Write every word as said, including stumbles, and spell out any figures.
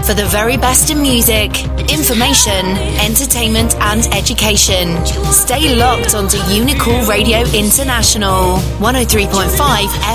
for the very best in music, information, entertainment and education. Stay locked onto Unicool Radio International, one oh three point five